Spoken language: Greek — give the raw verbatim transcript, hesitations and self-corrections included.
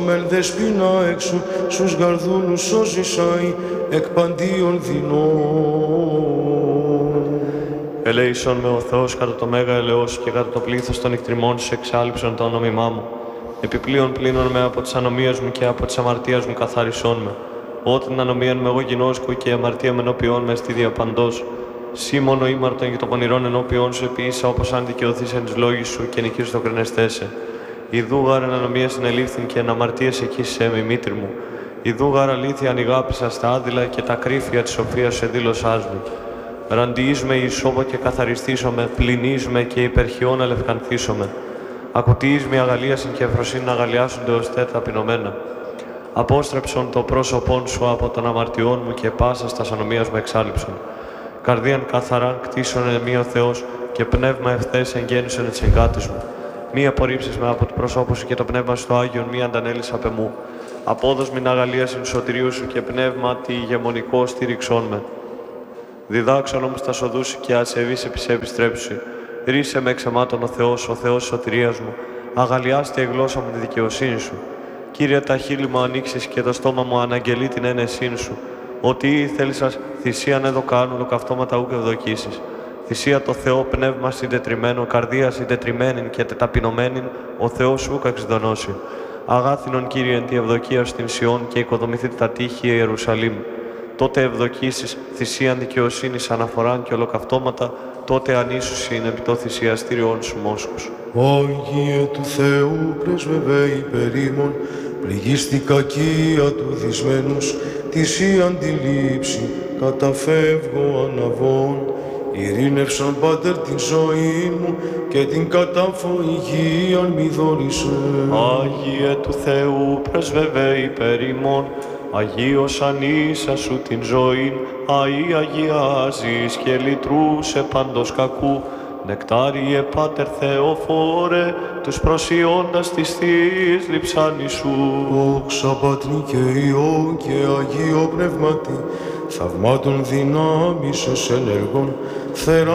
Μεν δεσποινα έξω, στους γαρδούνους σώζησαι εκ παντίων δεινών. Ελέησον με ο Θεός κατά το μέγα ελεός και κατά το πλήθος των εκτριμών σου εξάλειψον το όνομά μου. Επιπλέον πλύνον με από τις ανομίες μου και από τις αμαρτίας μου καθάρισόν με. Όταν ανομίαν με εγώ γινώσκω και αμαρτία με ενώπιόν με στη διαπαντός. Σύ μόνο ήμαρτον και το πονηρόν ενώπιόν σου επίησα όπως αν δικαιωθείς εν της λόγης σου και νικείς το κρενεστέσαι. Ιδού γάρ εν ανομία συνελήφθην και εν αμαρτίας εκείσαι με μήτρη μου. Ιδού γάρ αλήθεια ανηγάπησα στα άδειλα και τα κρύφια της σοφίας σε δήλωσάς μου. Ραντιείς με ισόβο και καθαριστήσομαι, πλυνείς με και υπερχιών αλευκανθήσομαι. Ακουτείς με αγαλίασιν και ευφροσύνη να αγαλιάσονται ως τε ταπεινωμένα. Απόστρεψον το πρόσωπόν σου από των αμαρτιών μου και πάσα στα ανομίας μου εξάλειψον. Καρδίαν καθαρά κτίσον εν μη ο Θεός και πνεύμα ευθές εγγέννησον εν της εγκάτης μου. Μη απορρίψεις με από το πρόσωπο σου και το πνεύμα στο Άγιον μη αντανέλεις απ' εμού. Απόδος μην αγαλίασιν σωτηρίου σου και πνεύμα τι ηγεμονικό στήριξόν με. Διδάξον όμως τα σοδούς σου και ασεβείς επί σε επιστρέψου. Ρίσε με εξαιμάτων ο Θεός, ο Θεός σωτηρίας μου. Αγαλιάστη η γλώσσα μου τη δικαιοσύνη σου. Κύριε, τα χείλη μου ανοίξεις και το στόμα μου αναγγελεί την ένεσήν σου. Ότι θέλησας θυσίαν εδώ κάνουν ολοκαυτώματα ούκ ευδοκίσεις. Θυσία το Θεό πνεύμα συντετριμένο, καρδία συντετριμένην και τεταπεινωμένην, ο Θεός ούκ εξδονώσει. Αγάθινον Κύριε εν τη ευδοκία στην Σιών και οικοδομηθείτε τα τείχη Ιερουσαλήμ. Τότε ευδοκίσεις θυσίαν δικαιοσύνης αναφοράν και ολοκαυτώματα, τότε ανίσουσιν επί το θυσιαστήριον σου μόσχους. Άγιε του Θεού πρεσβευέ υπερ ημών, πληγείς την κακία του δυσμένους, θυσία αντιλήψη καταφεύγω αναβών. Ειρήνευσαν Πάτερ την ζωή μου και την κατάφω υγείαν μη δωρήσαι. Άγιε του Θεού πρεσβευέ υπερ ημών, Αγίος ανήσα σου την ζωήν, αΐ αγιάζεις και λυτρούσε πάντος κακού. Νεκτάριε Πάτερ Θεοφόρε, τους προσιώντας της Θείας λειψάνης σου. Δόξα Πατρί και Υιό και Αγίο Πνεύματι, θαυμάτων δυνάμεις ως ενεργών, θερά